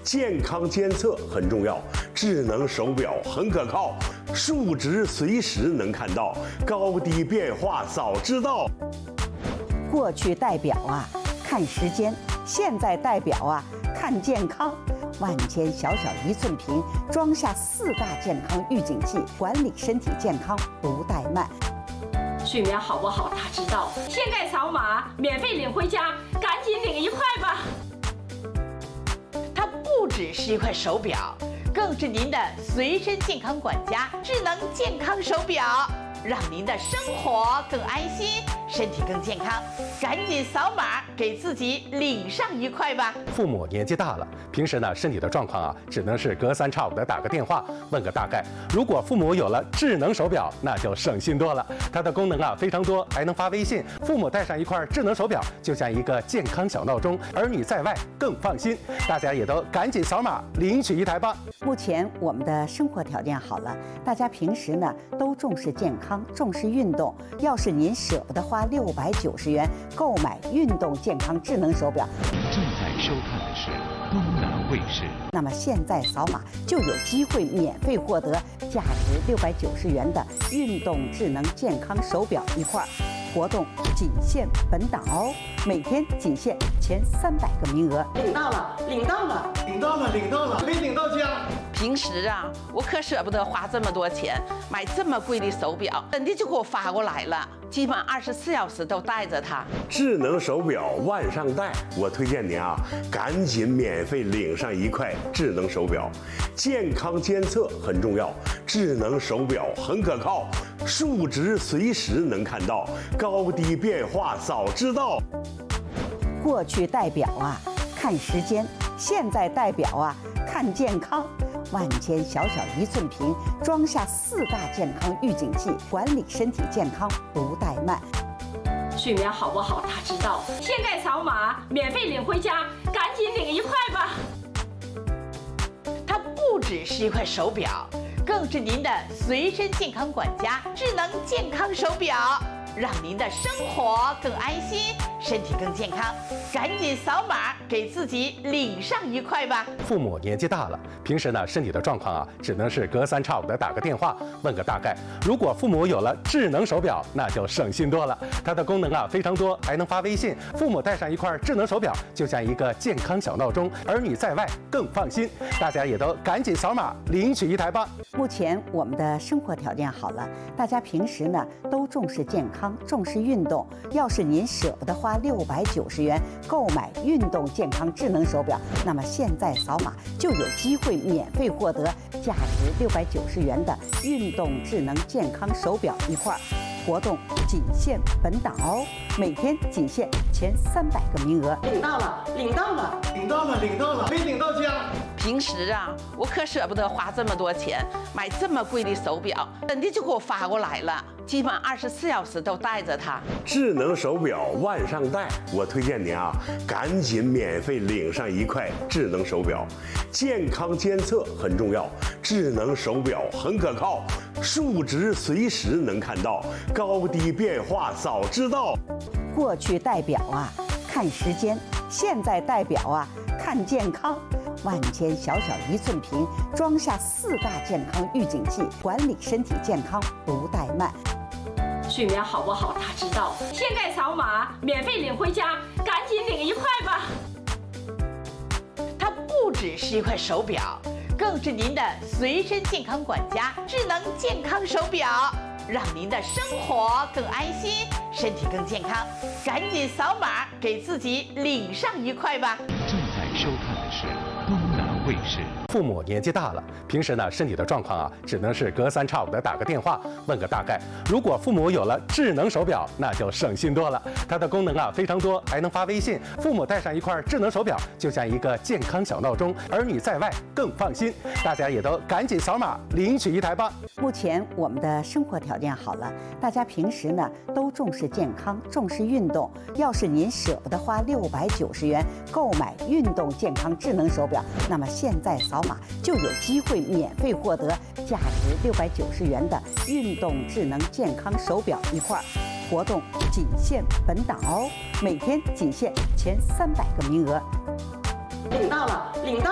健康监测很重要，智能手表很可靠，数值随时能看到，高低变化早知道。 过去戴表啊看时间，现在戴表啊看健康。万千小小一寸屏，装下4大健康预警器，管理身体健康不怠慢。 睡眠好不好他知道，现在扫码免费领回家，赶紧领1块吧。 它不只是一块手表，更是您的随身健康管家，智能健康手表，让您的生活更安心，身体更健康。赶紧扫码给自己领上1块吧。 父母年纪大了，平时呢身体的状况啊，只能是隔3差5的打个电话问个大概。如果父母有了智能手表，那就省心多了。它的功能啊非常多，还能发微信。父母带上一块智能手表，就像一个健康小闹钟，儿女在外更放心。大家也都赶紧扫码领取1台吧。 目前我们的生活条件好了，大家平时呢都重视健康，重视运动。要是您舍不得花690元购买运动健康智能手表， 正在收看的是东南卫视。 那么现在扫码就有机会免费获得价值690元的运动智能健康手表1块。活动仅限本档哦，每天仅限前300个名额。 领到了，领到了，领到了，领到了，没领到家。 平时啊，我可舍不得花这么多钱买这么贵的手表，真的就给我发过来了，基本24小时都带着它。 智能手表万上带，我推荐您啊，赶紧免费领上1块智能手表。健康监测很重要，智能手表很可靠，数值随时能看到，高低变化早知道。 过去戴表啊看时间，现在戴表啊看健康。万千小小一寸屏，装下4大健康预警器，管理身体健康不怠慢。 睡眠好不好他知道，现在扫码免费领回家，赶紧领1块吧。 它不只是一块手表，更是您的随身健康管家，智能健康手表，让您的生活更安心，身体更健康。赶紧扫码给自己领上1块吧。 父母年纪大了，平时呢身体的状况啊，只能是隔3差5的打个电话问个大概。如果父母有了智能手表，那就省心多了。它的功能啊非常多，还能发微信。父母带上一块智能手表，就像一个健康小闹钟，儿女在外更放心。大家也都赶紧扫码领取1台吧。 目前我们的生活条件好了，大家平时呢都重视健康，重视运动。要是您舍不得花690元购买运动健康智能手表，那么现在扫码就有机会免费获得价值690元的运动智能健康手表1块。活动仅限本档哦，每天仅限前300个名额。 领到了，领到了，领到了，领到了，没领到家。 平时啊，我可舍不得花这么多钱买这么贵的手表，真的就给我发过来了，基本24小时都带着它。 智能手表万上带，我推荐您啊，赶紧免费领上1块智能手表。健康监测很重要，智能手表很可靠，数值随时能看到，高低变化早知道。 过去戴表啊看时间，现在戴表啊看健康。万千小小一寸屏，装下4大健康预警器，管理身体健康不怠慢。 睡眠好不好他知道，现在扫码免费领回家，赶紧领1块吧。 它不只是一块手表，更是您的随身健康管家，智能健康手表，让您的生活更安心，身体更健康。赶紧扫码给自己领上1块吧。 正在收看的是东南卫视。 父母年纪大了，平时呢身体的状况啊，只能是隔3差5的打个电话问个大概。如果父母有了智能手表，那就省心多了。它的功能啊非常多，还能发微信。父母带上一块智能手表，就像一个健康小闹钟，儿女在外更放心。大家也都赶紧扫码领取1台吧。 目前我们的生活条件好了，大家平时呢都重视健康，重视运动。要是您舍不得花690元购买运动健康智能手表，那么现在扫码就有机会免费获得价值690元的运动智能健康手表1块。活动仅限本档哦，每天仅限前300个名额。 领到了，领到。